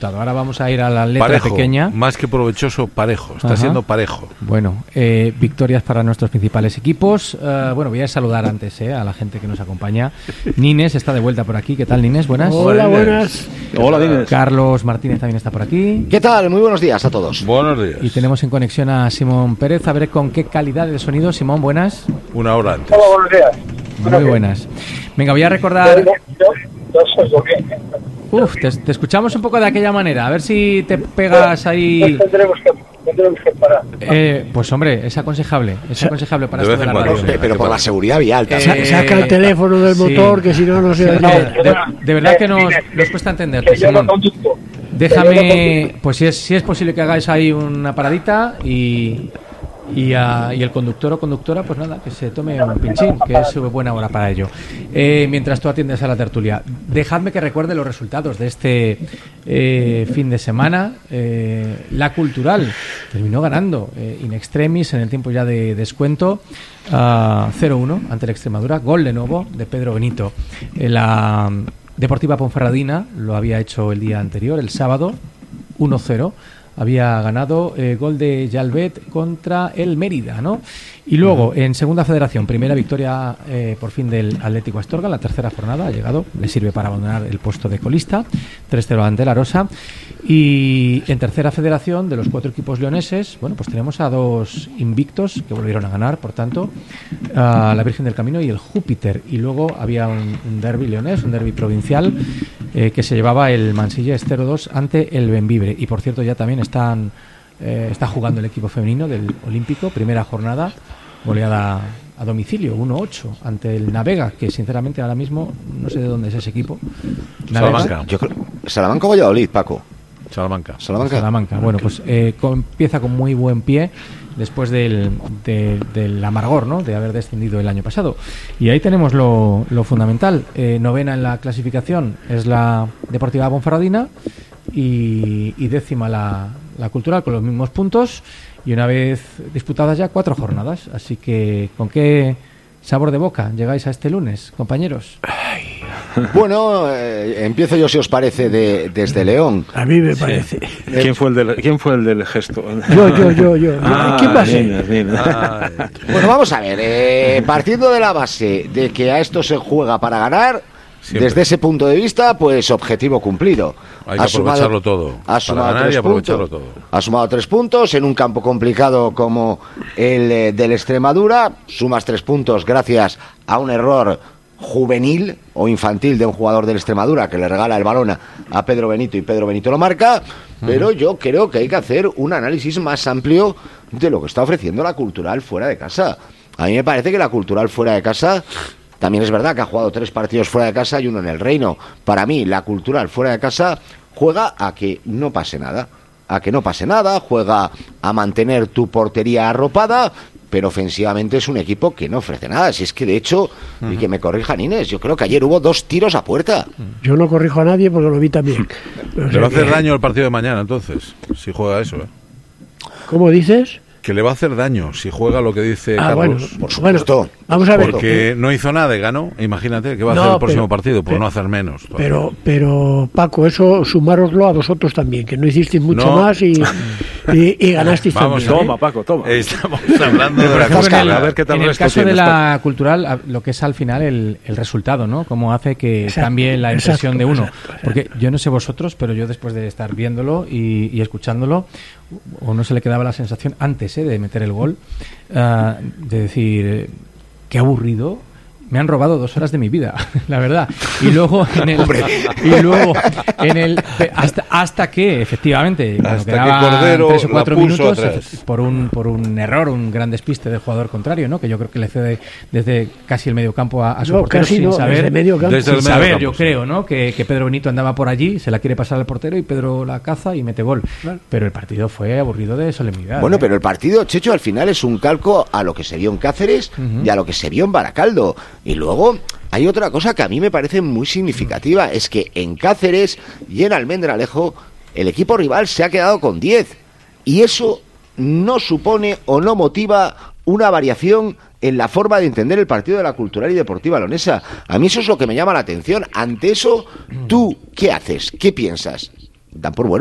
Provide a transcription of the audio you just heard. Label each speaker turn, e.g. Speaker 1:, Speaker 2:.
Speaker 1: Ahora vamos a ir a la letra
Speaker 2: parejo,
Speaker 1: pequeña.
Speaker 2: Más que provechoso, parejo. Está siendo parejo.
Speaker 1: Bueno, victorias para nuestros principales equipos. Voy a saludar antes a la gente que nos acompaña. Nines está de vuelta por aquí. ¿Qué tal, Nines? Buenas.
Speaker 3: Hola, buenas.
Speaker 4: Hola, Nines.
Speaker 1: Carlos Martínez también está por aquí.
Speaker 5: ¿Qué tal? Muy buenos días a todos.
Speaker 2: Buenos días.
Speaker 1: Y tenemos en conexión a Simón Pérez. A ver con qué calidad de sonido. Simón, buenas.
Speaker 2: Una hora antes.
Speaker 3: Hola, buenos días.
Speaker 1: Muy buenas. Venga, voy a recordar... Te escuchamos un poco de aquella manera. A ver si te pegas ahí.
Speaker 3: Tendremos que parar.
Speaker 1: Pues hombre, es aconsejable para
Speaker 2: de
Speaker 1: esto
Speaker 2: vez
Speaker 1: de la
Speaker 2: en cuando,
Speaker 1: radio.
Speaker 2: sí.
Speaker 5: Pero por la seguridad vial.
Speaker 3: Saca el teléfono del motor, que si no, no se...
Speaker 1: De verdad que nos cuesta entenderte, Simón. Déjame, pues si es posible que hagáis ahí una paradita y el conductor o conductora, pues nada, que se tome un pinchín, que es buena hora para ello. Mientras tú atiendes a la tertulia, dejadme que recuerde los resultados de este fin de semana. La Cultural terminó ganando in extremis en el tiempo ya de descuento, 0-1 ante la Extremadura, gol de nuevo de Pedro Benito. La Deportiva Ponferradina lo había hecho el día anterior, el sábado, 1-0. Había ganado gol de Jalbet contra el Mérida, ¿no? Y luego, en Segunda Federación, primera victoria por fin del Atlético Astorga, la tercera jornada ha llegado, le sirve para abandonar el puesto de colista, 3-0 ante la Rosa. Y en Tercera Federación, de los 4 equipos leoneses, bueno, pues tenemos a 2 invictos que volvieron a ganar, por tanto, a la Virgen del Camino y el Júpiter. Y luego había un derbi leonés, un derbi provincial, que se llevaba el Mansilla 0-2 ante el Bembibre. Y por cierto, ya también está jugando el equipo femenino del Olímpico, primera jornada, goleada a domicilio, 1-8 ante el Navega, que sinceramente ahora mismo no sé de dónde es ese equipo.
Speaker 2: Salamanca.
Speaker 5: Yo creo, Salamanca o Valladolid, Paco.
Speaker 2: Salamanca.
Speaker 1: Bueno, pues empieza con muy buen pie después del amargor, ¿no?, de haber descendido el año pasado. Y ahí tenemos lo fundamental. Novena en la clasificación es la Deportiva Ponferradina y décima la Cultural, con los mismos puntos, y una vez disputadas ya 4 jornadas. Así que, ¿con qué sabor de boca llegáis a este lunes, compañeros?
Speaker 5: Bueno, empiezo yo, si os parece, desde León.
Speaker 3: A mí me parece.
Speaker 4: ¿Quién fue el del gesto?
Speaker 3: Yo. ¿Quién va a ser?
Speaker 5: Bueno, vamos a ver. Partiendo de la base de que a esto se juega para ganar, siempre. Desde ese punto de vista, pues objetivo cumplido.
Speaker 2: Hay que aprovecharlo todo.
Speaker 5: Ha sumado 3 puntos en un campo complicado como el del Extremadura. Sumas 3 puntos gracias a un error juvenil o infantil de un jugador del Extremadura que le regala el balón a Pedro Benito y Pedro Benito lo marca. Pero yo creo que hay que hacer un análisis más amplio de lo que está ofreciendo la Cultural fuera de casa. A mí me parece que la Cultural fuera de casa, también es verdad que ha jugado 3 partidos fuera de casa y 1 en el Reino. Para mí, la Cultural fuera de casa juega a que no pase nada. Juega a mantener tu portería arropada, pero ofensivamente es un equipo que no ofrece nada. Si es que, de hecho, y que me corrija Nines, yo creo que ayer hubo 2 tiros a puerta.
Speaker 3: Yo no corrijo a nadie porque lo vi también.
Speaker 2: Le va a hacer daño el partido de mañana, entonces, si juega eso.
Speaker 3: ¿Cómo dices?
Speaker 2: Que le va a hacer daño si juega lo que dice Carlos.
Speaker 5: Bueno, por supuesto.
Speaker 3: Bueno, vamos a ver.
Speaker 2: Porque no hizo nada y ganó. Imagínate que va a hacer el próximo partido por no hacer menos.
Speaker 3: Pero Paco, eso sumároslo a vosotros también, que no hicisteis mucho más y ganasteis
Speaker 2: Vamos,
Speaker 3: también.
Speaker 4: Toma, Paco, toma.
Speaker 2: Estamos hablando de la
Speaker 1: cosa.
Speaker 2: a ver qué tal
Speaker 1: en el
Speaker 2: resto
Speaker 1: caso de
Speaker 2: tienes,
Speaker 1: la Cultural, lo que es al final el resultado, ¿no? Cómo hace que cambie la impresión de uno. Porque yo no sé vosotros, pero yo después de estar viéndolo y escuchándolo, o no se le quedaba la sensación antes de meter el gol, de decir, qué aburrido, me han robado 2 horas de mi vida, la verdad. Y luego hasta que efectivamente cuando quedaban 3 o 4 minutos por un error, un gran despiste del jugador contrario, ¿no?, que yo creo que le cede desde casi el mediocampo a su portero sin saber, yo creo, ¿no?, que Pedro Benito andaba por allí, se la quiere pasar al portero y Pedro la caza y mete gol. Claro. Pero el partido fue aburrido de solemnidad.
Speaker 5: Bueno, pero el partido, Checho, al final es un calco a lo que se vio en Cáceres y a lo que se vio en Baracaldo. Y luego hay otra cosa que a mí me parece muy significativa, es que en Cáceres y en Almendralejo el equipo rival se ha quedado con 10 y eso no supone o no motiva una variación en la forma de entender el partido de la Cultural y Deportiva Leonesa. A mí eso es lo que me llama la atención. Ante eso, ¿tú qué haces? ¿Qué piensas? dan por bueno.